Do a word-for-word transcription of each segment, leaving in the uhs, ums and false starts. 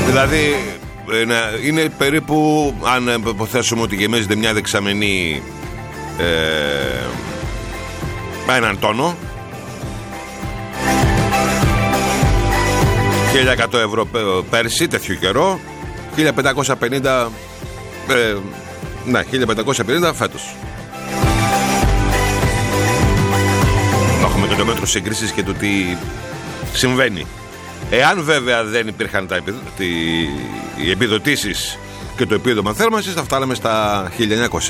Δηλαδή είναι περίπου, αν υποθέσουμε ότι γεμίζεται μια δεξαμενή ε, έναν τόνο, χίλια εκατό ευρώ πέρσι τέτοιο καιρό, χίλια πεντακόσια πενήντα ε, ναι, χίλια πεντακόσια πενήντα φέτος. Έχουμε και το μέτρο σύγκρισης και το τι συμβαίνει. Εάν βέβαια δεν υπήρχαν τα, τη, οι επιδοτήσεις και το επίδομα θέρμανσης, θα φτάναμε στα χίλια εννιακόσια.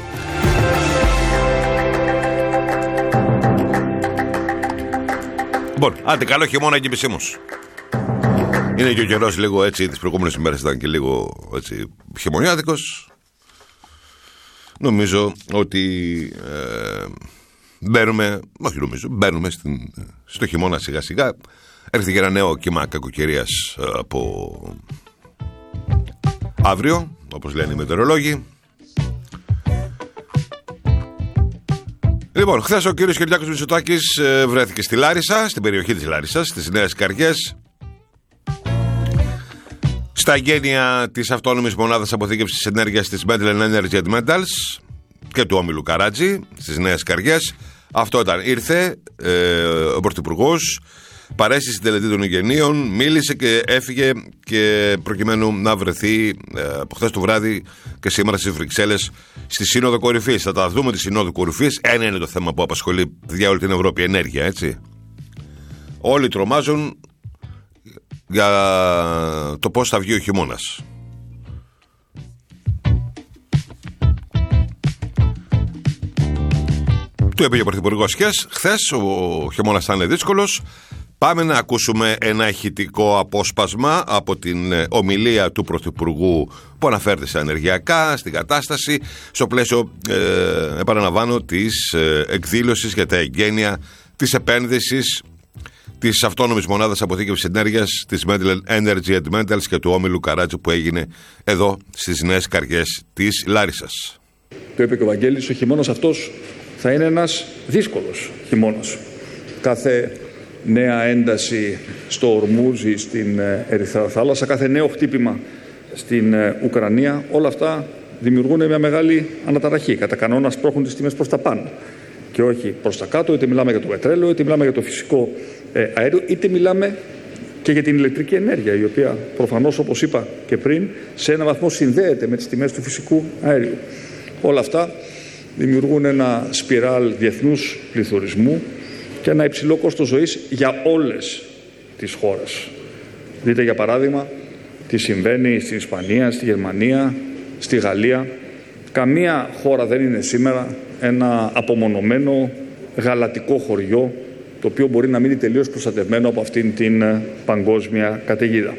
Λοιπόν, άντε καλό χειμώνα και επισήμως. Είναι και ο καιρός λίγο έτσι, τις προηγούμενες ημέρες ήταν και λίγο έτσι χειμωνιάτικος. Νομίζω ότι ε, μπαίνουμε, όχι νομίζω, μπαίνουμε στην, στο χειμώνα σιγά σιγά. Έρχεται και ένα νέο κύμα κακοκαιρίας από αύριο, όπως λένε οι μετεωρολόγοι. Λοιπόν, χθες ο κύριος Κυριάκος Μητσοτάκης βρέθηκε στη Λάρισα, στην περιοχή της Λάρισσας, στις Νέες Καριές, στα εγγένεια της αυτόνομης μονάδας αποθήκευσης ενέργειας της Medlen Energy and Metals και του όμιλου Καράτζη στις Νέες Καριές. Αυτό ήταν, ήρθε ε, ο Πρωθυπουργός, παρέσει στην τελετή των εγγενείων, μίλησε και έφυγε, και προκειμένου να βρεθεί ε, από χθες το βράδυ και σήμερα στις Βρυξέλλες στη Σύνοδο Κορυφής. Θα τα δούμε τη Σύνοδο Κορυφής. Ένα είναι το θέμα που απασχολεί για όλη την Ευρώπη, ενέργεια, έτσι. Όλοι τρομάζουν για το πώς θα βγει ο χειμώνας. Του είπε ο Πρωθυπουργός χθες, ο χειμώνας θα είναι δύσκολος. Πάμε να ακούσουμε ένα ηχητικό απόσπασμα από την ομιλία του Πρωθυπουργού που αναφέρεται στα ενεργειακά, στην κατάσταση, στο πλαίσιο, ε, επαναλαμβάνω, της ε, εκδήλωσης για τα εγγένεια της επένδυσης της αυτόνομης μονάδας αποθήκευσης ενέργειας της Medlen Energy and Metals και του όμιλου Καράτζη που έγινε εδώ στις Νέες Καριές της Λάρισσας. Το είπε και ο Βαγγέλης, ο χειμώνας αυτός θα είναι ένας δύσκολος χειμώνας. Κάθε νέα ένταση στο Ορμούζι, στην Ερυθρά Θάλασσα, κάθε νέο χτύπημα στην Ουκρανία, όλα αυτά δημιουργούν μια μεγάλη αναταραχή. Κατά κανόνα σπρώχνουν τις τιμές προς τα πάνω και όχι προς τα κάτω, είτε μιλάμε για το πετρέλαιο, είτε μιλάμε για το φυσικό ε, αέριο, είτε μιλάμε και για την ηλεκτρική ενέργεια, η οποία προφανώς, όπως είπα και πριν, σε ένα βαθμό συνδέεται με τις τιμές του φυσικού αέριου. Όλα αυτά δημιουργούν ένα σπιράλ διεθνούς πληθωρισμού και ένα υψηλό κόστος ζωής για όλες τις χώρες. Δείτε για παράδειγμα τι συμβαίνει στην Ισπανία, στη Γερμανία, στη Γαλλία. Καμία χώρα δεν είναι σήμερα ένα απομονωμένο γαλατικό χωριό, το οποίο μπορεί να μείνει τελείως προστατευμένο από αυτήν την παγκόσμια καταιγίδα.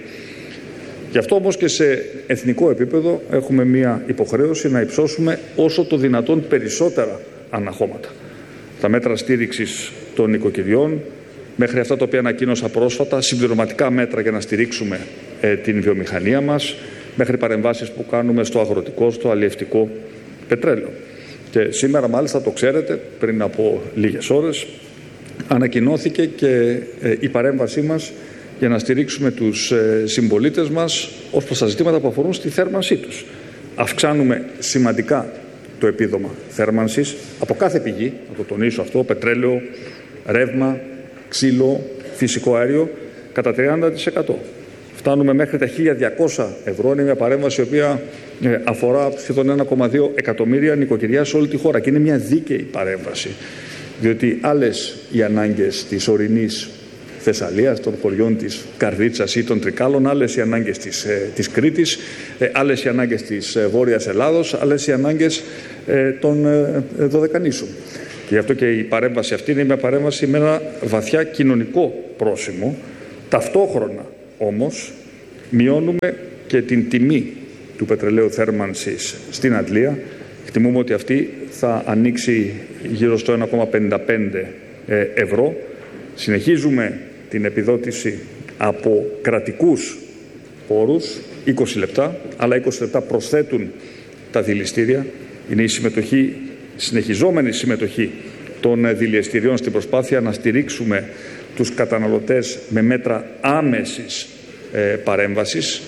Γι' αυτό όμως και σε εθνικό επίπεδο έχουμε μία υποχρέωση να υψώσουμε όσο το δυνατόν περισσότερα αναχώματα. Τα μέτρα στήριξης των νοικοκυριών, μέχρι αυτά τα οποία ανακοίνωσα πρόσφατα, συμπληρωματικά μέτρα για να στηρίξουμε ε, την βιομηχανία μας, μέχρι παρεμβάσεις που κάνουμε στο αγροτικό, στο αλλιευτικό πετρέλαιο. Και σήμερα, μάλιστα, το ξέρετε, πριν από λίγες ώρες ανακοινώθηκε και ε, η παρέμβασή μας για να στηρίξουμε τους ε, συμπολίτες μας ως προς τα ζητήματα που αφορούν στη θέρμανσή τους. Αυξάνουμε σημαντικά το επίδομα θέρμανσης από κάθε πηγή, να το τονίσω αυτό, πετρέλαιο, ρεύμα, ξύλο, φυσικό αέριο, κατά τριάντα τοις εκατό. Φτάνουμε μέχρι τα χίλια διακόσια ευρώ, είναι μια παρέμβαση η οποία αφορά σχεδόν ένα κόμμα δύο εκατομμύρια νοικοκυριά σε όλη τη χώρα και είναι μια δίκαιη παρέμβαση, διότι άλλες οι ανάγκες της ορεινής Θεσσαλίας, των χωριών της Καρδίτσας ή των Τρικάλων, άλλες οι ανάγκες της, ε, της Κρήτης, ε, άλλες οι ανάγκες της ε, Βόρειας Ελλάδος, άλλες οι ανάγκες ε, των ε, Δωδεκανήσων. Και γι' αυτό και η παρέμβαση αυτή είναι μια παρέμβαση με ένα βαθιά κοινωνικό πρόσημο. Ταυτόχρονα όμως μειώνουμε και την τιμή του πετρελαίου θέρμανσης στην Αντλία. Εκτιμούμε ότι αυτή θα ανοίξει γύρω στο ένα κόμμα πενήντα πέντε ευρώ. Συνεχίζουμε την επιδότηση από κρατικούς πόρους, είκοσι λεπτά, αλλά είκοσι λεπτά προσθέτουν τα δηληστήρια. Είναι η συμμετοχή, συνεχιζόμενη συμμετοχή των δηληστηριών στην προσπάθεια να στηρίξουμε τους καταναλωτές με μέτρα άμεσης ε, παρέμβασης.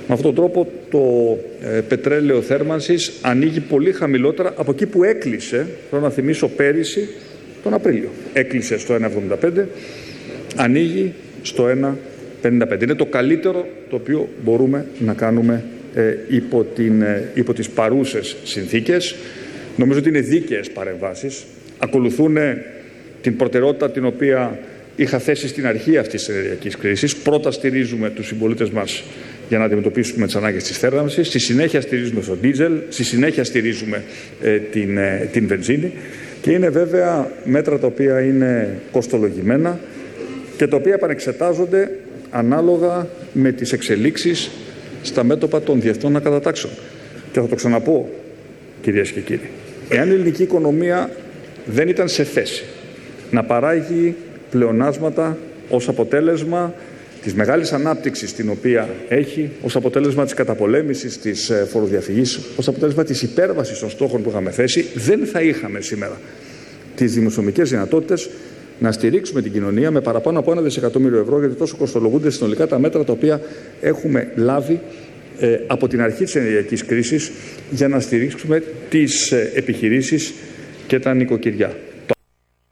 Με αυτόν τον τρόπο το ε, πετρέλαιο θέρμανσης ανοίγει πολύ χαμηλότερα από εκεί που έκλεισε, θέλω να θυμίσω, πέρυσι τον Απρίλιο. Έκλεισε στο ένα εβδομήντα πέντε, ανοίγει στο ένα πενήντα πέντε. Είναι το καλύτερο το οποίο μπορούμε να κάνουμε ε, υπό, την, ε, υπό τις παρούσες συνθήκες. Νομίζω ότι είναι δίκαιες παρεμβάσεις. Ακολουθούν την προτεραιότητα την οποία είχα θέσει στην αρχή αυτής της ενεργειακής κρίσης. Πρώτα στηρίζουμε τους συμπολίτες μας για να αντιμετωπίσουμε τις ανάγκες της θέρμανσης. Στη συνέχεια στηρίζουμε στο ντίζελ, στη συνέχεια στηρίζουμε ε, την, ε, την βενζίνη. Και είναι βέβαια μέτρα τα οποία είναι κοστολογημένα και τα οποία επανεξετάζονται ανάλογα με τις εξελίξεις στα μέτωπα των διεθνών ακατατάξεων. Και θα το ξαναπώ, κυρίες και κύριοι, εάν η ελληνική οικονομία δεν ήταν σε θέση να παράγει πλεονάσματα ως αποτέλεσμα της μεγάλης ανάπτυξης την οποία έχει, ως αποτέλεσμα της καταπολέμησης της φοροδιαφυγής, ως αποτέλεσμα της υπέρβασης των στόχων που είχαμε θέσει, δεν θα είχαμε σήμερα τις δημοσιονομικές δυνατότητες να στηρίξουμε την κοινωνία με παραπάνω από ένα δισεκατομμύριο ευρώ, γιατί τόσο κοστολογούνται συνολικά τα μέτρα τα οποία έχουμε λάβει ε, από την αρχή της ενεργειακής κρίσης για να στηρίξουμε τις ε, επιχειρήσεις και τα νοικοκυριά.